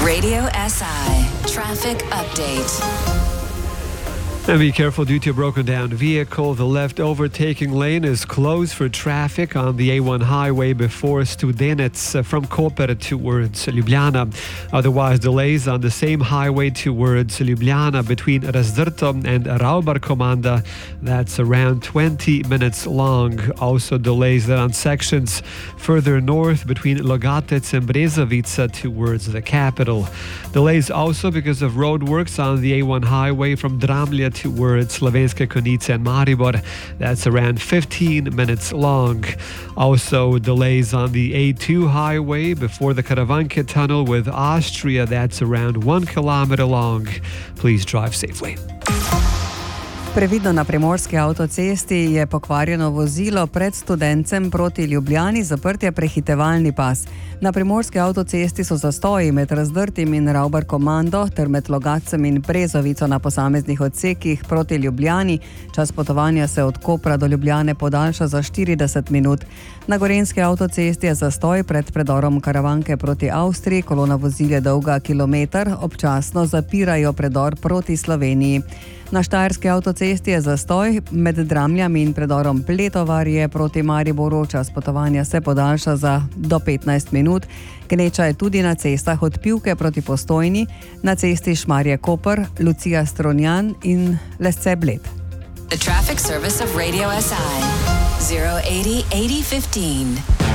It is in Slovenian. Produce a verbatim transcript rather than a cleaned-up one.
Radio S I Traffic Update. And be careful due to a broken down vehicle. The left overtaking lane is closed for traffic on the A one highway before Studenec from Koper towards Ljubljana. Otherwise, delays on the same highway towards Ljubljana between Razdrto and Raubar Komanda. That's around twenty minutes long. Also delays there on sections further north between Logatec and Brezovica towards the capital. Delays also because of roadworks on the A one highway from Dramlje towards Slovenske Konjice and Maribor. That's around fifteen minutes long. Also delays on the A two highway before the Karavanke tunnel with Austria. That's around one kilometer long. Please drive safely. Previdno na primorski avtocesti je pokvarjeno vozilo pred Studencem proti Ljubljani, zaprt je prehitevalni pas. Na primorski avtocesti so zastoji med Razdrtim in Raubar Komando ter med Logatcem in Brezovico na posameznih odsekih proti Ljubljani. Čas potovanja se od Kopra do Ljubljane podaljša za štirideset minut. Na gorenjski avtocesti je zastoj pred predorom Karavanke proti Avstriji, kolona vozil je dolga kilometer, občasno zapirajo predor proti Sloveniji. Na štajerski avtocesti je zastoj med Dramljami in predorom Pletovarje proti Mariboru. Čas potovanja se podaljša za do petnajst minut. Gneča je tudi na cestah od Pivke proti Postojni, na cesti Šmarje-Koper, Lucija-Stronjan in Lesce-Bled. The traffic service of Radio S I zero eighty eighty fifteen.